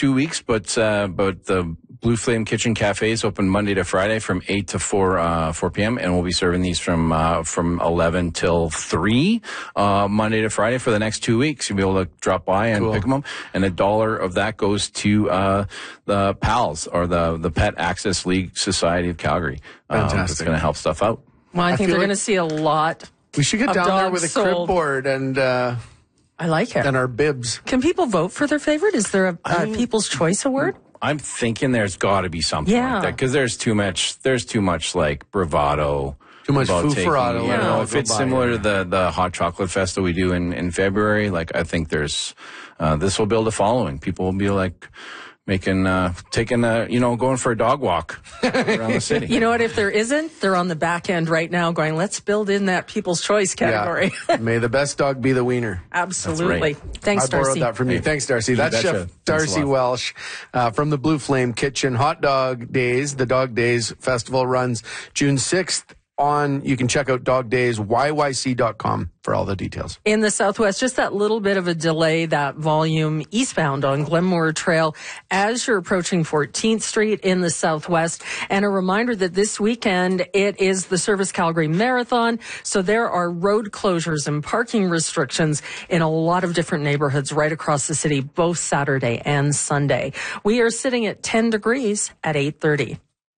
2 weeks, but the Blue Flame Kitchen Cafe is open Monday to Friday from 8 to 4 p.m. and we'll be serving these from 11 till 3 Monday to Friday for the next 2 weeks. You'll be able to drop by and pick them up, and $1 of that goes to the PALS, or the Pet Access League Society of Calgary. Fantastic. It's going to help stuff out. Well, I think they're going to see a lot. We should get down there with a crib board and I like it. And our bibs. Can people vote for their favorite? Is there a People's Choice Award? I'm thinking there's got to be something like that, because there's too much like bravado. Too much foo-ferrado. You know, if it's similar to the Hot Chocolate Festival we do in February, like I think there's this will build a following. People will be like going for a dog walk around the city. You know what? If there isn't, they're on the back end right now going, let's build in that People's Choice category. Yeah. May the best dog be the wiener. Absolutely. Right. Thanks, Darcy. I borrowed that from you. Thanks, Darcy. That's Chef Darcy Welsh from the Blue Flame Kitchen. Hot Dog Days, the Dog Days Festival runs June 6th. You can check out dogdaysyyc.com for all the details. In the Southwest, just that little bit of a delay, that volume eastbound on Glenmore Trail as you're approaching 14th Street in the Southwest. And a reminder that this weekend it is the Service Calgary Marathon. So there are road closures and parking restrictions in a lot of different neighborhoods right across the city, both Saturday and Sunday. We are sitting at 10 degrees at 8:30.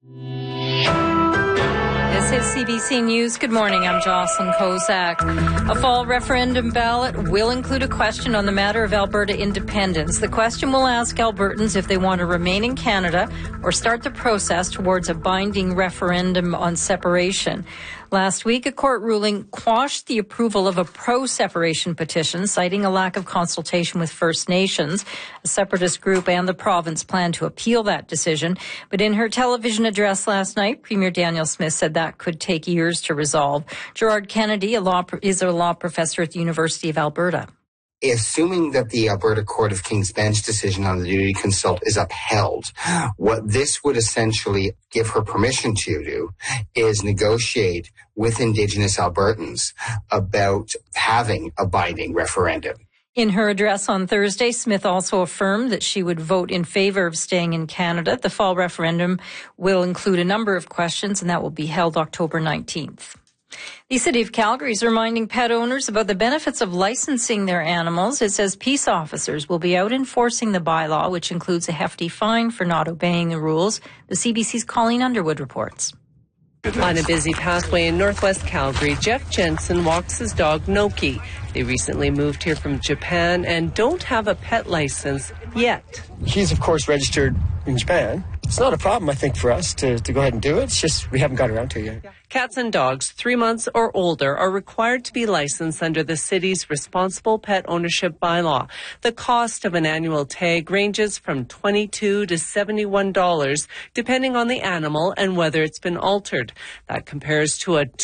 This is CBC News. Good morning. I'm Jocelyn Kozak. A fall referendum ballot will include a question on the matter of Alberta independence. The question will ask Albertans if they want to remain in Canada or start the process towards a binding referendum on separation. Last week, a court ruling quashed the approval of a pro-separation petition, citing a lack of consultation with First Nations. A separatist group and the province plan to appeal that decision. But in her television address last night, Premier Danielle Smith said that could take years to resolve. Gerard Kennedy is a law professor at the University of Alberta. Assuming that the Alberta Court of King's Bench decision on the duty to consult is upheld, what this would essentially give her permission to do is negotiate with Indigenous Albertans about having a binding referendum. In her address on Thursday, Smith also affirmed that she would vote in favor of staying in Canada. The fall referendum will include a number of questions, and that will be held October 19th. The City of Calgary is reminding pet owners about the benefits of licensing their animals. It says peace officers will be out enforcing the bylaw, which includes a hefty fine for not obeying the rules. The CBC's Colleen Underwood reports. On a busy pathway in northwest Calgary, Jeff Jensen walks his dog Noki. They recently moved here from Japan and don't have a pet license yet. He's, of course, registered in Japan. It's not a problem, I think, for us to go ahead and do it. It's just we haven't got around to it yet. Cats and dogs 3 months or older are required to be licensed under the city's responsible pet ownership bylaw. The cost of an annual tag ranges from $22 to $71, depending on the animal and whether it's been altered. That compares to a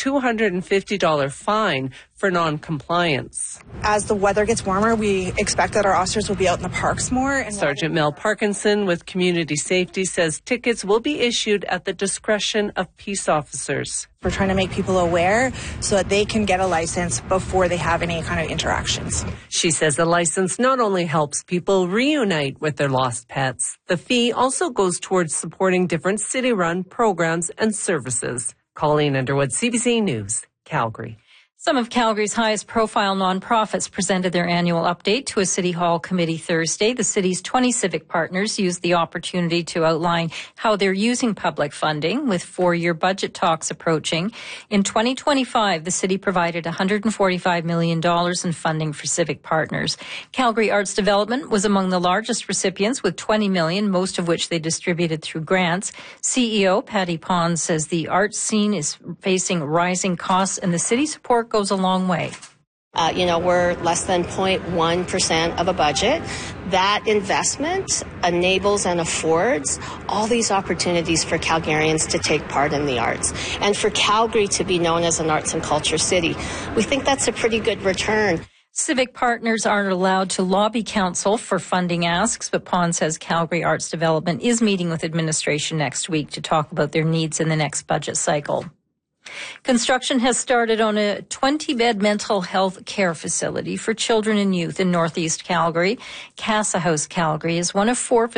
$250 fine for non-compliance. As the weather gets warmer, we expect that our officers will be out in the parks more. And Sergeant Mel Parkinson with Community Safety says tickets will be issued at the discretion of peace officers. We're trying to make people aware so that they can get a license before they have any kind of interactions. She says the license not only helps people reunite with their lost pets, the fee also goes towards supporting different city-run programs and services. Colleen Underwood, CBC News, Calgary. Some of Calgary's highest profile nonprofits presented their annual update to a City Hall committee Thursday. The city's 20 civic partners used the opportunity to outline how they're using public funding with 4-year budget talks approaching. In 2025, the city provided $145 million in funding for civic partners. Calgary Arts Development was among the largest recipients with $20 million, most of which they distributed through grants. CEO Patty Pons says the arts scene is facing rising costs and the city support goes a long way. We're less than 0.1% of a budget. That investment enables and affords all these opportunities for Calgarians to take part in the arts. And for Calgary to be known as an arts and culture city, we think that's a pretty good return. Civic partners aren't allowed to lobby council for funding asks, but Pons says Calgary Arts Development is meeting with administration next week to talk about their needs in the next budget cycle. Construction has started on a 20-bed mental health care facility for children and youth in Northeast Calgary. Casa House Calgary is one of 4